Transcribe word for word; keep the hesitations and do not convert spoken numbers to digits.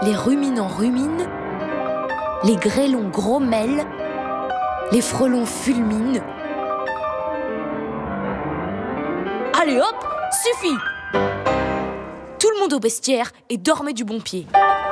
les ruminants ruminent, les grêlons grommellent, les frelons fulminent. Allez hop, suffit! Tout le monde au bestiaire et dormez du bon pied.